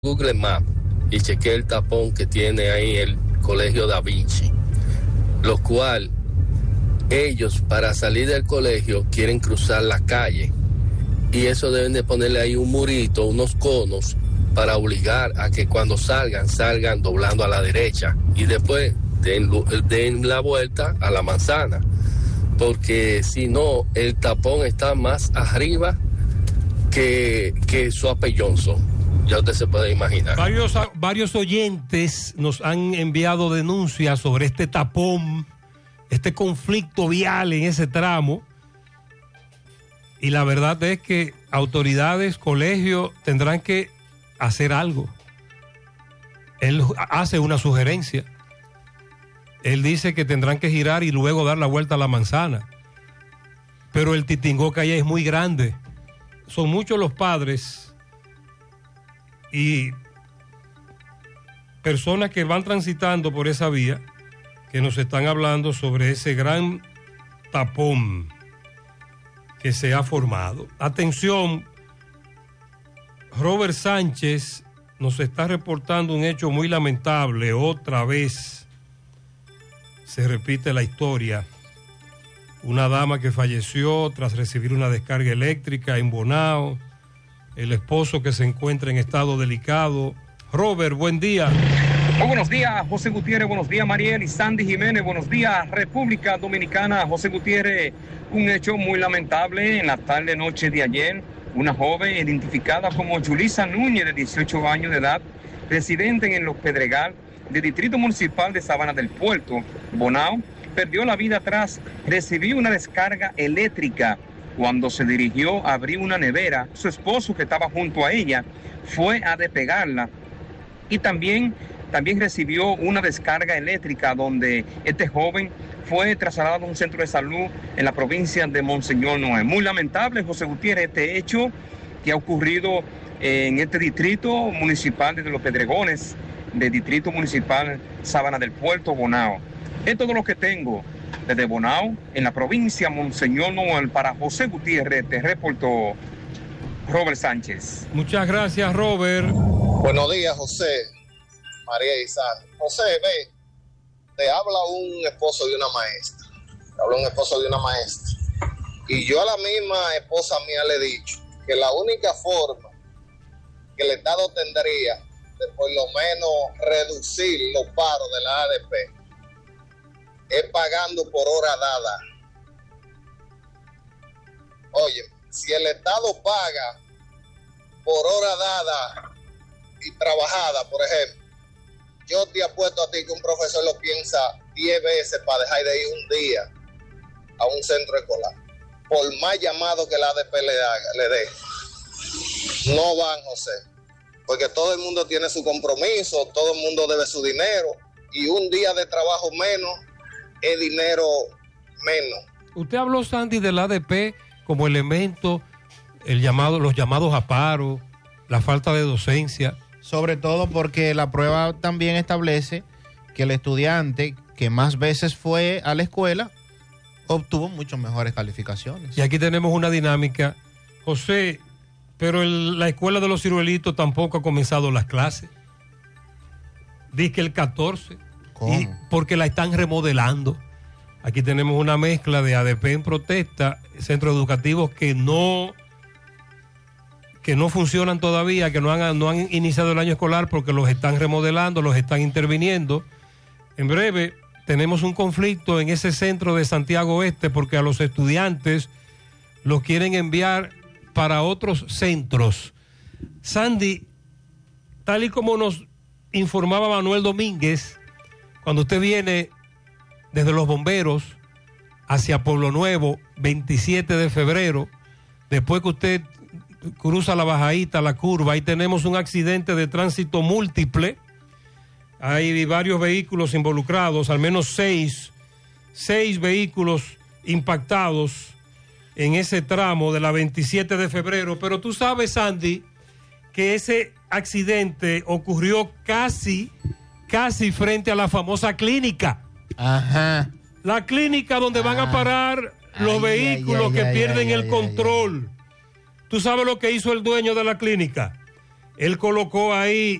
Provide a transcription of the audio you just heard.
Google Maps y chequeé el tapón que tiene ahí el Colegio Da Vinci, lo cual ellos para salir del colegio quieren cruzar la calle y eso deben de ponerle ahí un murito, unos conos para obligar a que cuando salgan doblando a la derecha y después den la vuelta a la manzana, porque si no el tapón está más arriba que Suape Johnson. Ya usted se puede imaginar. Varios oyentes nos han enviado denuncias sobre este tapón, este conflicto vial en ese tramo. Y la verdad es que autoridades, colegios tendrán que hacer algo. Él hace una sugerencia. Él dice que tendrán que girar y luego dar la vuelta a la manzana. Pero el titingó que hay es muy grande. Son muchos los padres y personas que van transitando por esa vía que nos están hablando sobre ese gran tapón que se ha formado. Atención, Robert Sánchez nos está reportando un hecho muy lamentable. Otra vez se repite la historia. Una dama que falleció tras recibir una descarga eléctrica en Bonao. El esposo que se encuentra en estado delicado. Robert, buen día. Muy buenos días, José Gutiérrez. Buenos días, Mariel y Sandy Jiménez. Buenos días, República Dominicana. José Gutiérrez, un hecho muy lamentable en la tarde-noche de ayer. Una joven identificada como Yulisa Núñez, de 18 años de edad, residente en Los Pedregal, del Distrito Municipal de Sabana del Puerto, Bonao, perdió la vida tras recibir una descarga eléctrica. Cuando se dirigió a abrir una nevera, su esposo, que estaba junto a ella, fue a despegarla y también recibió una descarga eléctrica donde este joven fue trasladado a un centro de salud en la provincia de Monseñor Noel. Muy lamentable, José Gutiérrez, este hecho que ha ocurrido en este distrito municipal de Los Pedregones, del distrito municipal Sabana del Puerto, Bonao. Es todo lo que tengo. Desde Bonao, en la provincia Monseñor Noel, para José Gutiérrez, te reportó Robert Sánchez. Muchas gracias, Robert. Buenos días, José, María y Sandy. José, ve, te habla un esposo de una maestra. Y yo a la misma esposa mía le he dicho que la única forma que el Estado tendría de por lo menos reducir los paros de la ADP es pagando por hora dada. Oye, si el Estado paga por hora dada y trabajada, por ejemplo, yo te apuesto a ti que un profesor lo piensa 10 veces para dejar de ir un día a un centro escolar. Por más llamado que la ADP le dé, no van, José, porque todo el mundo tiene su compromiso, todo el mundo debe su dinero y un día de trabajo menos es dinero menos. Usted habló, Sandy, del ADP como elemento, los llamados a paro, la falta de docencia. Sobre todo porque la prueba también establece que el estudiante que más veces fue a la escuela obtuvo mucho mejores calificaciones. Y aquí tenemos una dinámica, José, pero la escuela de los ciruelitos tampoco ha comenzado las clases. Dice que el 14. Y porque la están remodelando. Aquí tenemos una mezcla de ADP en protesta, centros educativos que no funcionan todavía, que no han iniciado el año escolar porque los están remodelando, los están interviniendo. En breve tenemos un conflicto en ese centro de Santiago Oeste porque a los estudiantes los quieren enviar para otros centros. Sandy, tal y como nos informaba Manuel Domínguez, cuando usted viene desde los bomberos hacia Pueblo Nuevo, 27 de febrero, después que usted cruza la bajadita, la curva, ahí tenemos un accidente de tránsito múltiple. Hay varios vehículos involucrados, al menos seis vehículos impactados en ese tramo de la 27 de febrero. Pero tú sabes, Sandy, que ese accidente ocurrió casi frente a la famosa clínica. Ajá. La clínica donde van a parar los vehículos que pierden el control. ¿Tú sabes lo que hizo el dueño de la clínica? Él colocó ahí